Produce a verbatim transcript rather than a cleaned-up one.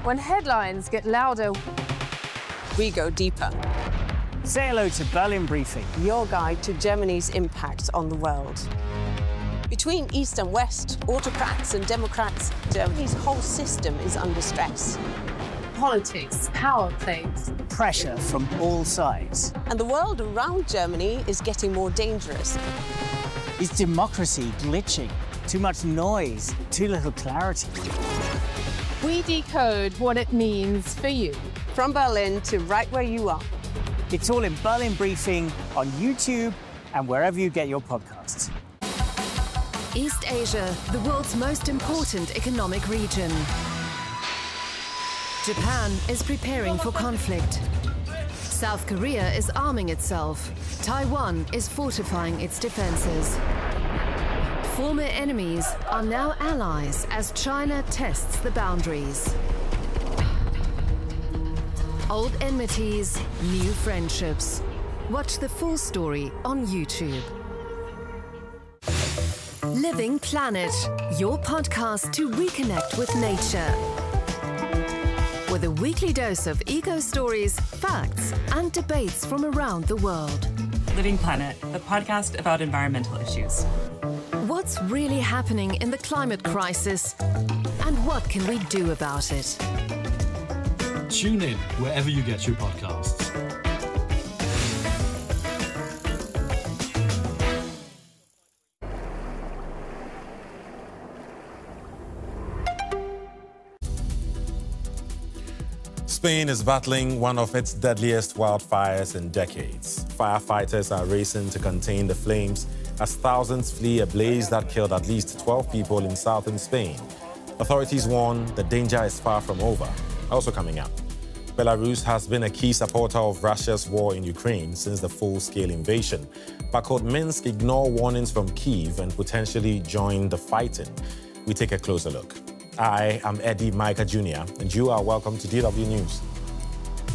When headlines get louder, we go deeper. Say hello to Berlin Briefing, your guide to Germany's impacts on the world. Between East and West, autocrats and democrats, Germany's whole system is under stress. Politics, power plays, pressure from all sides. And the world around Germany is getting more dangerous. Is democracy glitching? Too much noise, too little clarity. We decode what it means for you. From Berlin to right where you are. It's all in Berlin Briefing on YouTube and wherever you get your podcasts. East Asia, the world's most important economic region. Japan is preparing for conflict. South Korea is arming itself. Taiwan is fortifying its defenses. Former enemies are now allies as China tests the boundaries. Old enmities, new friendships. Watch the full story on YouTube. Living Planet, your podcast to reconnect with nature. With a weekly dose of eco stories, facts, and debates from around the world. Living Planet, the podcast about environmental issues. What's really happening in the climate crisis, and what can we do about it? Tune in wherever you get your podcasts. Spain is battling one of its deadliest wildfires in decades. Firefighters are racing to contain the flames as thousands flee a blaze that killed at least twelve people in southern Spain. Authorities warn the danger is far from over. Also coming up, Belarus has been a key supporter of Russia's war in Ukraine since the full-scale invasion. But could Minsk ignore warnings from Kyiv and potentially join the fighting? We take a closer look. I am Eddie Micah Junior and you are welcome to D W News.